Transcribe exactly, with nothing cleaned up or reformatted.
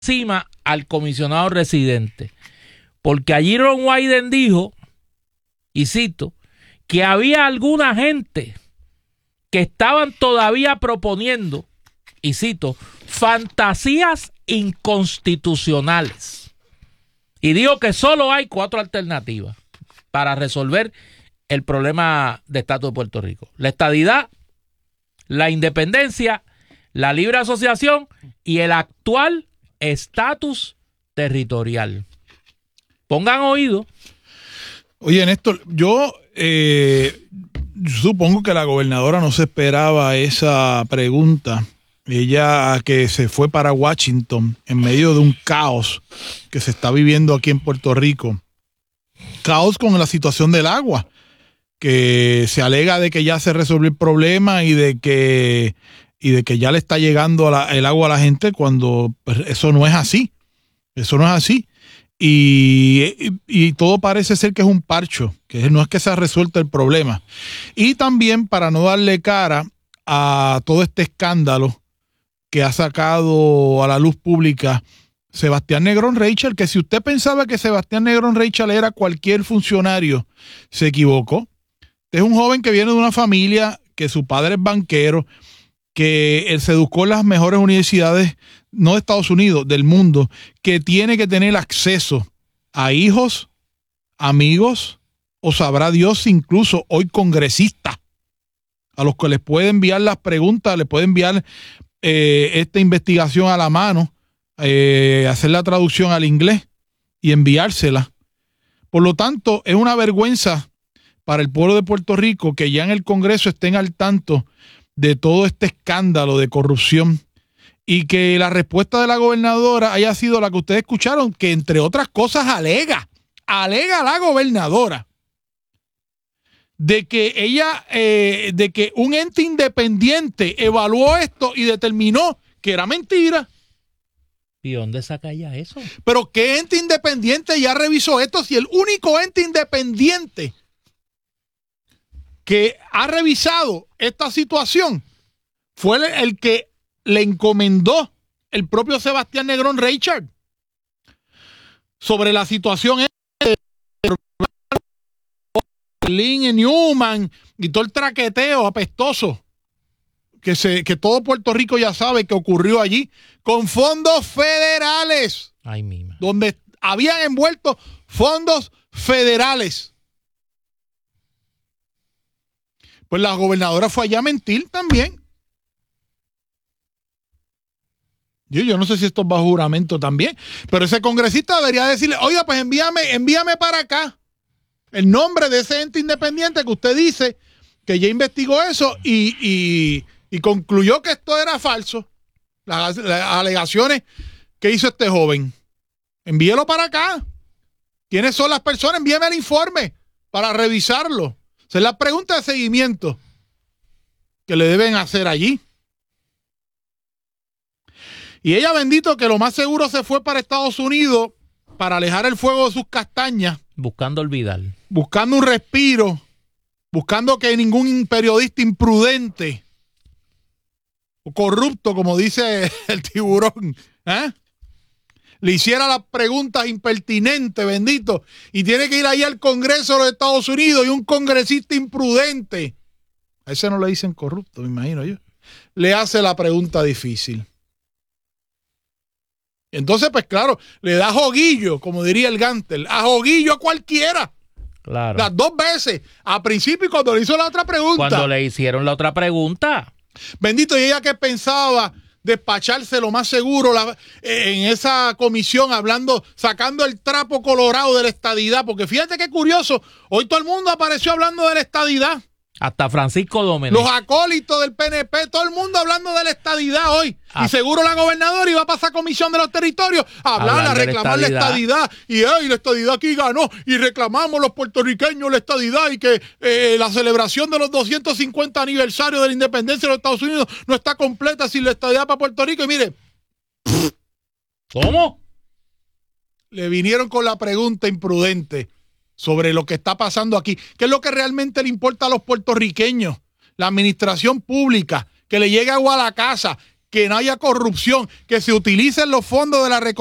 encima al comisionado residente, porque allí Ron Wyden dijo, y cito, que había alguna gente que estaban todavía proponiendo, y cito, fantasías inconstitucionales. Y dijo que solo hay cuatro alternativas para resolver el problema de estatus de Puerto Rico: la estadidad, la independencia, la libre asociación y el actual estatus territorial. Pongan oído. Oye, Néstor, yo eh, supongo que la gobernadora no se esperaba esa pregunta. Ella, que se fue para Washington en medio de un caos que se está viviendo aquí en Puerto Rico. Caos con la situación del agua, que se alega de que ya se resolvió el problema y de que, y de que ya le está llegando a la, el agua a la gente, cuando pues, eso no es así. Eso no es así. Y, y, y todo parece ser que es un parcho, que no es que se ha resuelto el problema. Y también, para no darle cara a todo este escándalo que ha sacado a la luz pública Sebastián Negrón Reichel, que si usted pensaba que Sebastián Negrón Reichel era cualquier funcionario, se equivocó. Es un joven que viene de una familia, que su padre es banquero, que él se educó en las mejores universidades, no de Estados Unidos, del mundo, que tiene que tener acceso a hijos, amigos, o sabrá Dios, incluso hoy congresistas, a los que les puede enviar las preguntas, les puede enviar eh, esta investigación a la mano, eh, hacer la traducción al inglés y enviársela. Por lo tanto, es una vergüenza para el pueblo de Puerto Rico que ya en el Congreso estén al tanto de todo este escándalo de corrupción y que la respuesta de la gobernadora haya sido la que ustedes escucharon, que entre otras cosas alega, alega la gobernadora de que ella, eh, de que un ente independiente evaluó esto y determinó que era mentira. ¿Y dónde saca ella eso? Pero ¿qué ente independiente ya revisó esto? Si el único ente independiente que ha revisado esta situación fue el, el que le encomendó el propio Sebastián Negrón Reichel sobre la situación de Lynn Newman y todo el traqueteo apestoso que, se, que todo Puerto Rico ya sabe que ocurrió allí con fondos federales. Ay, mima. Donde habían envuelto fondos federales. Pues la gobernadora fue allá a mentir también. Yo, yo no sé si esto es bajo juramento también, pero ese congresista debería decirle, oiga, pues envíame, envíame para acá el nombre de ese ente independiente que usted dice que ya investigó eso y, y, y concluyó que esto era falso. Las, las alegaciones que hizo este joven. Envíelo para acá. ¿Quiénes son las personas? Envíame el informe para revisarlo. Esa es la pregunta de seguimiento que le deben hacer allí. Y ella, bendito, que lo más seguro se fue para Estados Unidos para alejar el fuego de sus castañas. Buscando olvidar. Buscando un respiro. Buscando que ningún periodista imprudente o corrupto, como dice el tiburón, ¿eh? le hiciera las preguntas impertinentes, bendito. Y tiene que ir ahí al Congreso de los Estados Unidos y un congresista imprudente, a ese no le dicen corrupto, me imagino yo, le hace la pregunta difícil. Entonces, pues claro, le da joguillo, como diría el Gantel, a joguillo a cualquiera. Claro. Las dos veces, a principio y cuando le hizo la otra pregunta. Cuando le hicieron la otra pregunta. Bendito, y ella que pensaba despacharse lo más seguro la, en esa comisión, hablando, sacando el trapo colorado de la estadidad, porque fíjate qué curioso, hoy todo el mundo apareció hablando de la estadidad. Hasta Francisco Domenech. Los acólitos del P N P, todo el mundo hablando de la estadidad hoy. Ah. Y seguro la gobernadora iba a pasar comisión de los territorios a hablar, hablar a reclamar la estadidad. la estadidad. Y hey, la estadidad aquí ganó. Y reclamamos los puertorriqueños la estadidad y que eh, la celebración de los doscientos cincuenta aniversarios de la independencia de los Estados Unidos no está completa sin la estadidad para Puerto Rico. Y mire. ¿Cómo? Le vinieron con la pregunta imprudente sobre lo que está pasando aquí. ¿Qué es lo que realmente le importa a los puertorriqueños? La administración pública, que le llegue agua a la casa, que no haya corrupción, que se utilicen los fondos de la reconstrucción